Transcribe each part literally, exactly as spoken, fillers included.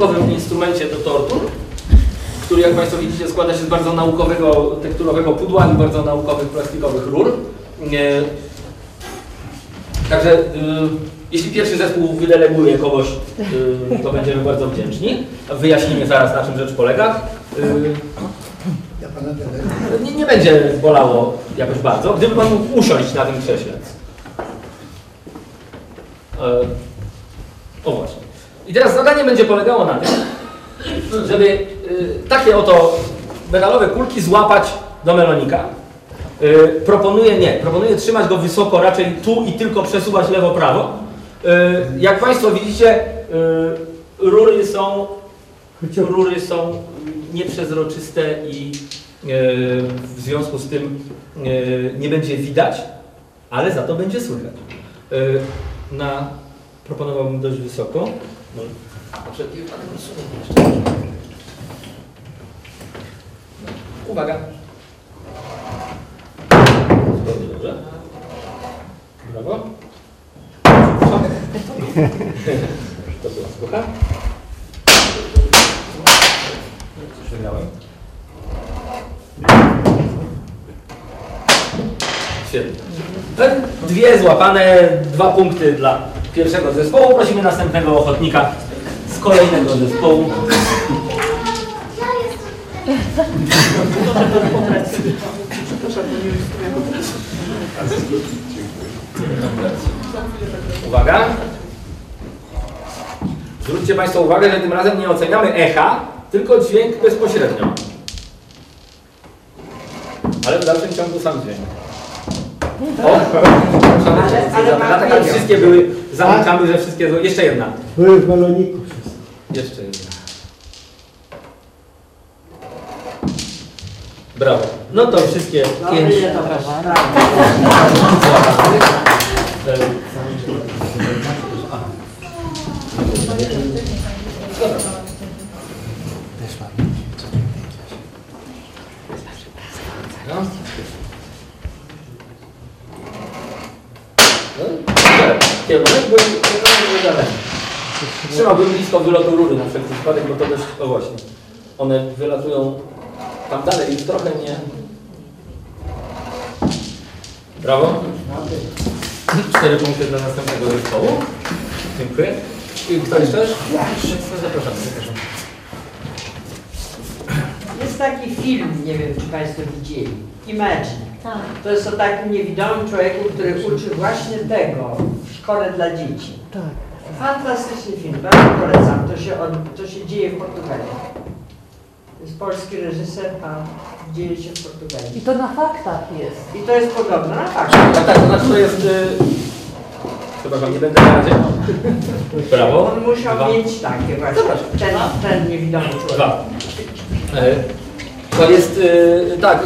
naukowym instrumencie do tortur, który, jak Państwo widzicie, składa się z bardzo naukowego, tekturowego pudła i bardzo naukowych, plastikowych rur. Także y, jeśli pierwszy zespół wydeleguje kogoś, y, to będziemy bardzo wdzięczni. Wyjaśnimy zaraz, na czym rzecz polega. Y, nie, nie będzie bolało jakoś bardzo, gdyby Pan mógł usiąść na tym krześle. Y, o właśnie. I teraz zadanie będzie polegało na tym, żeby y, takie oto metalowe kulki złapać do melonika. Yy, proponuję nie, proponuję trzymać go wysoko, raczej tu i tylko przesuwać lewo-prawo. Yy, jak Państwo widzicie, yy, rury są, rury są nieprzezroczyste i yy, w związku z tym yy, nie będzie widać, ale za to będzie słychać. Yy, na, proponowałbym dość wysoko. No. Uwaga. Dobrze. Brawo. To była słucha. Przegrałem. Świetnie. Dwie złapane, dwa punkty dla pierwszego zespołu. Prosimy następnego ochotnika z kolejnego zespołu. Uwaga. Zwróćcie Państwo uwagę, że tym razem nie oceniamy echa, tylko dźwięk bezpośrednio. Ale w dalszym ciągu sam dźwięk. O, ale tak wszystkie były, zamykamy, że wszystkie, jeszcze jedna. Były w baloniku wszystko. Jeszcze jedna. Brawo. No to wszystkie pięć. No. Kierunek był wydany. Trzymałbym blisko wylotu rury na wszelki wypadek, bo to dość, o właśnie, one wylatują tam dalej i trochę nie... Brawo. Cztery punkty dla następnego zespołu. Dziękuję. I kto jeszcze? Ja. Zapraszam, zapraszam. Jest taki film, nie wiem czy Państwo widzieli, Imagine. Tak. To jest o takim niewidomym człowieku, który uczy właśnie tego w szkole dla dzieci. Tak. Fantastyczny film, bardzo polecam. To się, on, to się dzieje w Portugalii. To jest polski reżyser, a dzieje się w Portugalii. I to na faktach jest. I to jest podobne na fakt. Tak, tak, to znaczy to jest... Yy... Przepraszam, nie będę na razie. Brawo. On musiał Dwa. mieć takie właśnie, ten, ten niewidomy człowiek. Dwa. To jest, yy, tak,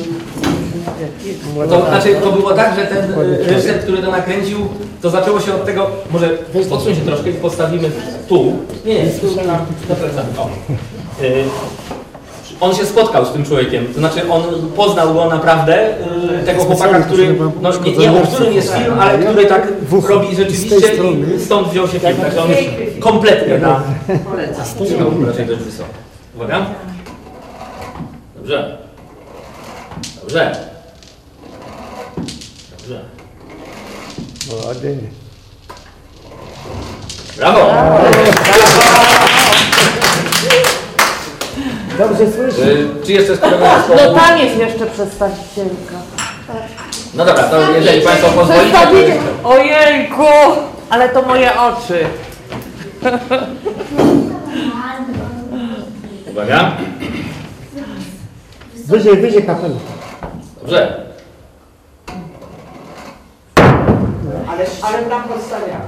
yy, to znaczy to było tak, że ten reżyser, który to nakręcił, to zaczęło się od tego, może odsuń się troszkę i postawimy tu. Nie, nie, tu na, na plecach. O. Yy, on się spotkał z tym człowiekiem, to znaczy on poznał go naprawdę, yy, tego chłopaka, który, no nie, nie o którym jest film, ale który tak robi rzeczywiście i stąd wziął się film, także on jest kompletnie na... Polecam. Raczej dość wysoko. Uwaga. Dobrze. Dobrze. Dobrze. Ładnie. Brawo! Dobrze słyszę. Y, czy jeszcze z którego No tam jest jeszcze przedstawicielka. No dobra, to jeżeli Państwo pozwolicie... Przedstawiciel... Ojejku! Ale to moje oczy. Uwaga. Wyżej, wyżej kapelusz. Dobrze. Ale, ale tam podstawiamy.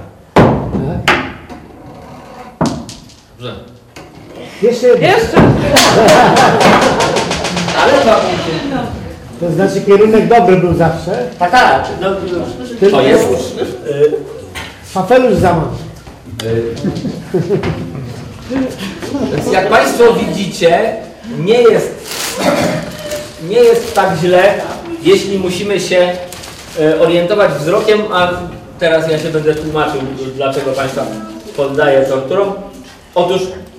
Dobrze. Jeszcze jedno. Jeszcze! Ale dwa punkty. To znaczy kierunek dobry był zawsze. Tak, tak. No, to jest... Y, Kapelusz za mały. Więc jak Państwo widzicie, nie jest, nie jest tak źle, jeśli musimy się orientować wzrokiem, a teraz ja się będę tłumaczył, dlaczego Państwa poddaję torturom. Otóż